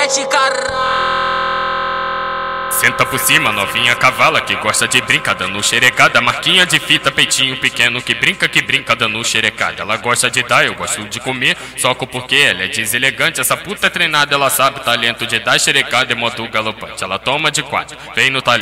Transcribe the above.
mete caralho. Senta por cima, novinha cavala que gosta de brincar dando xerecada. Marquinha de fita, peitinho pequeno que brinca dando xerecada. Ela gosta de dar, eu gosto de comer, só que porque ela é deselegante. Essa puta é treinada, ela sabe o talento de dar xerecada em modo galopante. Ela toma de quatro, vem no talento.